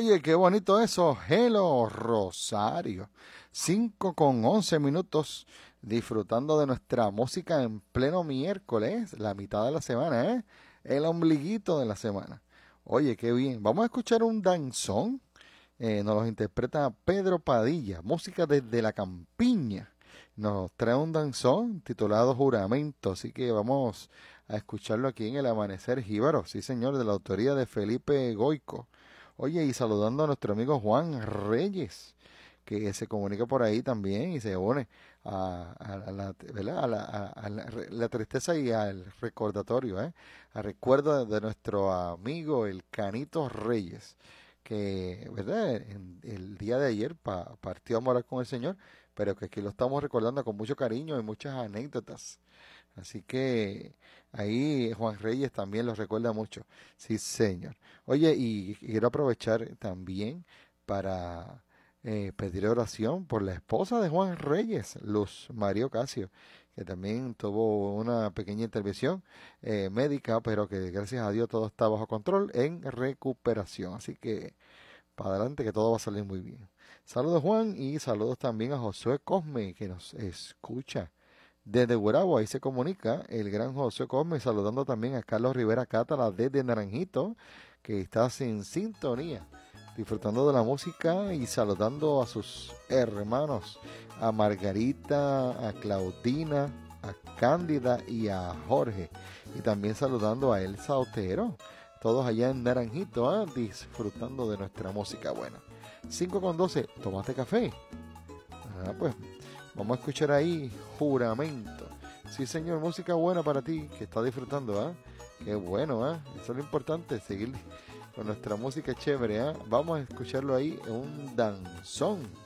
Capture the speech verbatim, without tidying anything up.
Oye, qué bonito eso. Hello, Rosario. Cinco con once minutos disfrutando de nuestra música en pleno miércoles, la mitad de la semana, ¿eh? El ombliguito de la semana. Oye, qué bien. Vamos a escuchar un danzón. Eh, nos los interpreta Pedro Padilla, música desde la campiña. Nos trae un danzón titulado Juramento, así que vamos a escucharlo aquí en el Amanecer Jíbaro, sí señor, de la autoría de Felipe Goico. Oye, y saludando a nuestro amigo Juan Reyes, que se comunica por ahí también y se une a, a- a la, ¿verdad? A la, a- a la re- la tristeza y al recordatorio, ¿eh? Al recuerdo de, de nuestro amigo el Canito Reyes, que, ¿verdad? En- el día de ayer pa- partió a morar con el Señor, pero que aquí lo estamos recordando con mucho cariño y muchas anécdotas. Así que ahí Juan Reyes también lo recuerda mucho. Sí, señor. Oye, y quiero aprovechar también para eh, pedir oración por la esposa de Juan Reyes, Luz María Ocasio, que también tuvo una pequeña intervención eh, médica, pero que gracias a Dios todo está bajo control en recuperación. Así que para adelante que todo va a salir muy bien. Saludos Juan y saludos también a Josué Cosme que nos escucha desde Gurabo. Ahí se comunica el gran Josué Cosme, saludando también a Carlos Rivera Cátala desde Naranjito, que está sin sintonía, disfrutando de la música y saludando a sus hermanos, a Margarita, a Claudina, a Cándida y a Jorge. Y también saludando a Elsa Otero, todos allá en Naranjito, ¿ah? Disfrutando de nuestra música buena. cinco con doce, ¿tomaste café? Ah, pues vamos a escuchar ahí Juramento. Sí, señor, música buena para ti que está disfrutando, ¿ah? Qué bueno, ¿ah? Eso es lo importante, seguir con nuestra música chévere, ¿ah? Vamos a escucharlo ahí en un danzón.